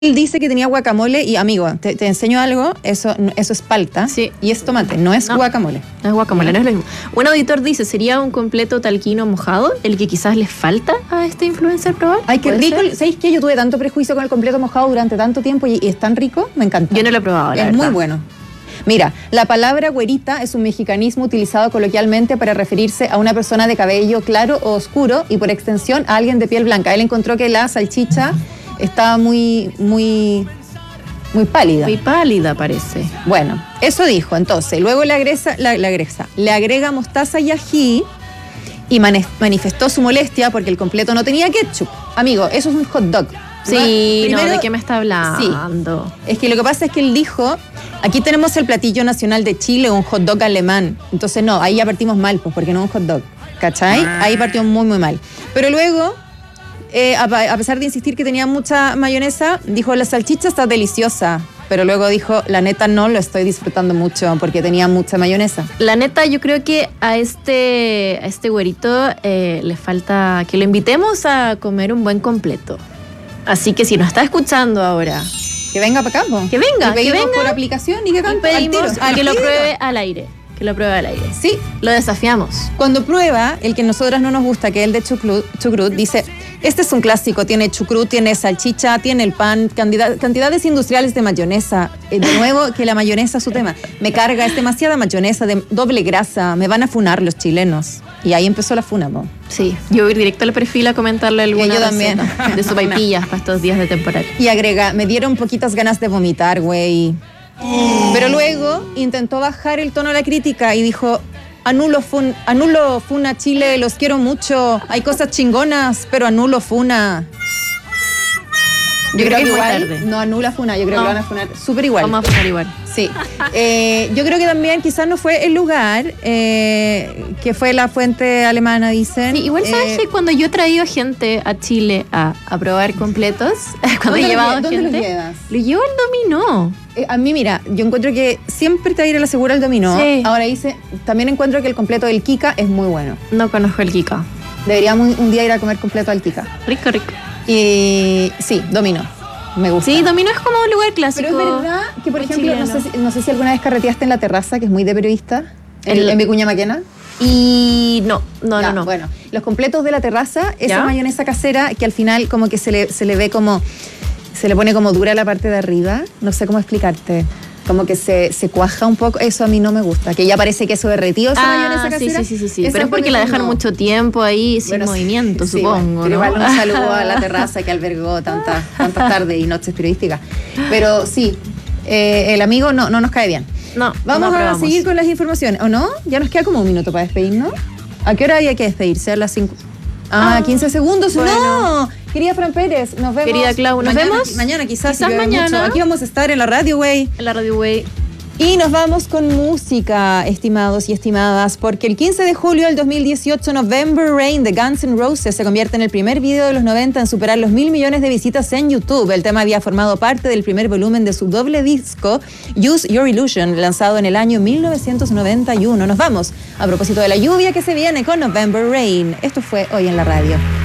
Él dice que tenía guacamole y, amigo, te enseño algo, eso es palta, sí, y es tomate, no es guacamole. No es guacamole, no es lo mismo. Un auditor dice, ¿sería un completo talquino mojado el que quizás les falta a este influencer probar? Ay, qué rico. ¿Sabéis qué? Yo tuve tanto prejuicio con el completo mojado durante tanto tiempo y es tan rico, me encanta. Yo no lo he probado, la Es verdad. muy bueno. Mira, la palabra güerita es un mexicanismo utilizado coloquialmente para referirse a una persona de cabello claro o oscuro y por extensión a alguien de piel blanca. Él encontró que la salchicha estaba muy pálida. Muy pálida parece. Bueno, eso dijo. Entonces, luego le agrega mostaza y ají y manifestó su molestia porque el completo no tenía ketchup. Amigo, eso es un hot dog. Sí, Primero, ¿de qué me está hablando? Sí, es que lo que pasa es que él dijo, aquí tenemos el platillo nacional de Chile, un hot dog alemán. Entonces no, ahí ya partimos mal, pues porque no es un hot dog, ¿cachai? Ahí partió muy mal. Pero luego, a pesar de insistir que tenía mucha mayonesa, dijo, la salchicha está deliciosa. Pero luego dijo, la neta no lo estoy disfrutando mucho porque tenía mucha mayonesa. La neta, yo creo que a este güerito le falta que lo invitemos a comer un buen completo. Así que si nos está escuchando ahora, Que venga para acá, po. Que venga, Y pedimos que venga. por aplicación y que y cante pedimos al que lo tiro. pruebe al aire. Que lo pruebe al aire. Sí, Lo desafiamos. cuando prueba el que a nosotras no nos gusta, que es el de chucrut, dice, este es un clásico, tiene chucrut, tiene salchicha, tiene el pan, cantidades industriales de mayonesa. De nuevo, que la mayonesa es su tema. Me carga, es demasiada mayonesa, de doble grasa, me van a funar los chilenos. Y ahí empezó la funa, po. Sí, yo voy directo al perfil a comentarle alguna yo también. receta de sopaipillas para estos días de temporada. Y agrega, me dieron poquitas ganas de vomitar, güey. Pero luego intentó bajar el tono de la crítica y dijo, anulo funa Chile, los quiero mucho, hay cosas chingonas, pero anulo funa. Yo creo que es muy igual tarde. no anula funa, yo creo que lo van a funar súper igual. Vamos a poner igual. Sí. Yo creo que también quizás no fue el lugar, que fue la fuente alemana, dicen. Sí, igual sabes que cuando yo he traído gente a Chile a probar completos, cuando he llevado ¿Dónde gente, los llevas? lo llevo al dominó. A mí, mira, yo encuentro que siempre te va a ir a la segura el dominó. Sí. Ahora también encuentro que el completo del Kika es muy bueno. No conozco el Kika. Deberíamos un día ir a comer completo al Kika. Rico, rico. Y sí, dominó. Me gusta. Sí, dominó es como un lugar clásico. Pero es verdad que, por muy ejemplo, chileno. no sé si alguna vez carreteaste en La Terraza, que es muy de periodista, El- en Vicuña Maquena. Y no. Bueno, los completos de La Terraza, esa ¿Ya? mayonesa casera que al final como que se le ve como, se le pone como dura la parte de arriba, no sé cómo explicarte, como que se cuaja un poco, eso a mí no me gusta, que ya parece queso derretido esa mayonesa casera. Sí. Esa Pero es porque la para mí dejan no. mucho tiempo ahí sin Bueno, movimiento, sí, supongo, bueno, pero ¿no? igual un saludo a La Terraza que albergó tantas tardes y noches periodísticas. Pero sí, el amigo no nos cae bien. No, Vamos no a probamos. seguir con las informaciones, ¿o no? Ya nos queda como un minuto para despedirnos. ¿A qué hora hay que despedirse? A las 5. 15 segundos. bueno. ¡No! Querida Fran Pérez, nos vemos. Querida Clau, ¿nos vemos? Mañana quizás. si Quizás llueve mañana. mucho. Aquí vamos a estar en la radio, güey. En la Radio Way. Y nos vamos con música, estimados y estimadas, porque el 15 de julio del 2018, November Rain de Guns N' Roses se convierte en el primer video de los 90 en superar los 1.000 millones de visitas en YouTube. El tema había formado parte del primer volumen de su doble disco, Use Your Illusion, lanzado en el año 1991. Nos vamos a propósito de la lluvia que se viene con November Rain. Esto fue Hoy en la Radio.